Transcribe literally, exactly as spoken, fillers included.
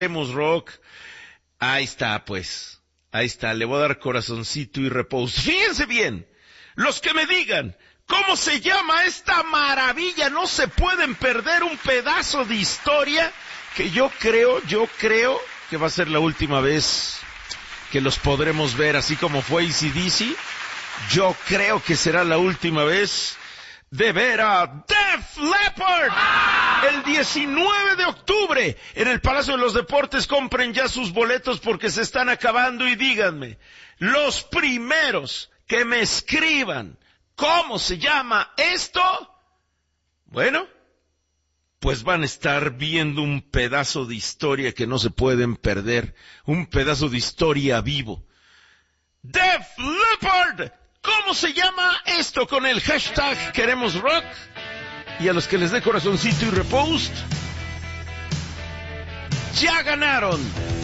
Queremos rock. Ahí está, pues. Ahí está, le voy a dar corazoncito y reposo. Fíjense bien, los que me digan, ¿cómo se llama esta maravilla? No se pueden perder un pedazo de historia que yo creo, yo creo que va a ser la última vez que los podremos ver, así como fue A C D C. Yo creo que será la última vez de ver a Def Leppard. El diecinueve de octubre en el Palacio de los Deportes. Compren ya sus boletos porque se están acabando y díganme, los primeros que me escriban ¿cómo se llama esto? Bueno, pues van a estar viendo un pedazo de historia que no se pueden perder, un pedazo de historia vivo. Def Leppard, ¿cómo se llama esto? Con el hashtag Queremos Rock. Y a los que les dé corazoncito y repost, ya ganaron